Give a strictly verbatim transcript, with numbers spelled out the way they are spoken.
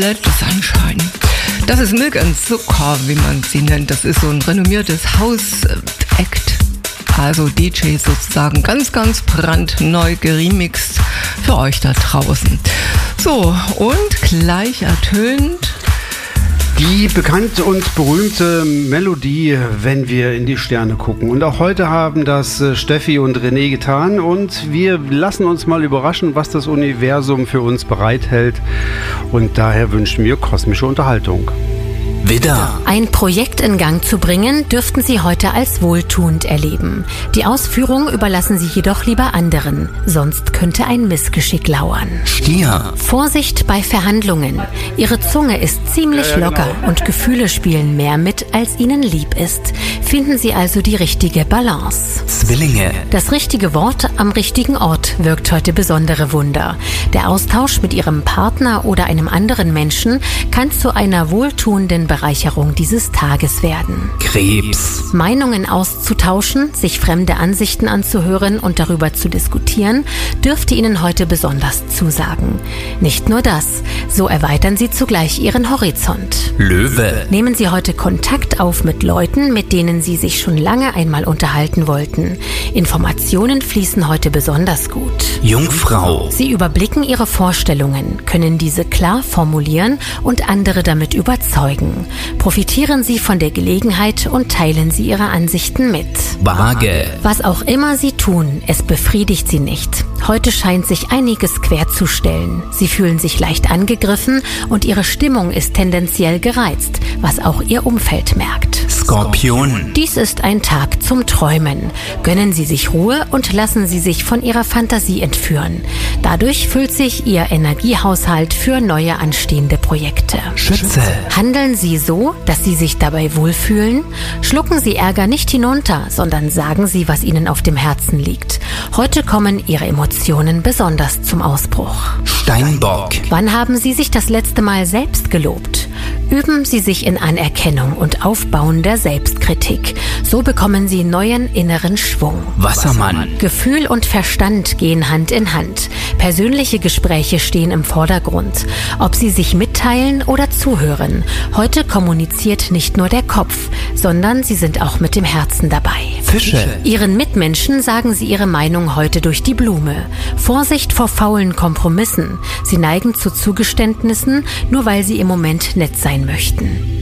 Let the Sunshine. Das ist Milk and Zucker, wie man sie nennt. Das ist so ein renommiertes House-Act. Also D Js sozusagen ganz, ganz brandneu geremixt für euch da draußen. So, und gleich ertönt die bekannte und berühmte Melodie, wenn wir in die Sterne gucken. Und auch heute haben das Steffi und René getan. Und wir lassen uns mal überraschen, was das Universum für uns bereithält. Und daher wünschen wir kosmische Unterhaltung. Widder. Ein Projekt in Gang zu bringen, dürften Sie heute als wohltuend erleben. Die Ausführung überlassen Sie jedoch lieber anderen, sonst könnte ein Missgeschick lauern. Stier. Vorsicht bei Verhandlungen. Ihre Zunge ist ziemlich Ja, ja, locker genau. und Gefühle spielen mehr mit, als Ihnen lieb ist. Finden Sie also die richtige Balance. Zwillinge. Das richtige Wort am richtigen Ort wirkt heute besondere Wunder. Der Austausch mit Ihrem Partner oder einem anderen Menschen kann zu einer wohltuenden Bereicherung dieses Tages werden. Krebs. Meinungen auszutauschen, sich fremde Ansichten anzuhören und darüber zu diskutieren, dürfte Ihnen heute besonders zusagen. Nicht nur das, so erweitern Sie zugleich Ihren Horizont. Löwe. Nehmen Sie heute Kontakt auf mit Leuten, mit denen Sie sich schon lange einmal unterhalten wollten. Informationen fließen heute besonders gut. Jungfrau. Sie überblicken Ihre Vorstellungen, können diese klar formulieren und andere damit überzeugen. Profitieren Sie von der Gelegenheit und teilen Sie Ihre Ansichten mit. Waage. Was auch immer Sie tun, es befriedigt Sie nicht. Heute scheint sich einiges querzustellen. Sie fühlen sich leicht angegriffen und Ihre Stimmung ist tendenziell gereizt, was auch Ihr Umfeld merkt. Skorpion. Dies ist ein Tag zum Träumen. Gönnen Sie sich Ruhe und lassen Sie sich von Ihrer Fantasie entführen. Dadurch füllt sich Ihr Energiehaushalt für neue anstehende Projekte. Schütze. Handeln Sie so, dass Sie sich dabei wohlfühlen? Schlucken Sie Ärger nicht hinunter, sondern sagen Sie, was Ihnen auf dem Herzen liegt. Heute kommen Ihre Emotionen besonders zum Ausbruch. Steinbock. Wann haben Sie sich das letzte Mal selbst gelobt? Üben Sie sich in Anerkennung und Aufbauen der Selbstkritik. So bekommen Sie neuen inneren Schwung. Wassermann. Gefühl und Verstand gehen Hand in Hand. Persönliche Gespräche stehen im Vordergrund. Ob Sie sich mitteilen oder zuhören, heute kommuniziert nicht nur der Kopf, sondern Sie sind auch mit dem Herzen dabei. Fische. Ihren Mitmenschen sagen Sie Ihre Meinung heute durch die Blume. Vorsicht vor faulen Kompromissen. Sie neigen zu Zugeständnissen, nur weil Sie im Moment nett sein möchten.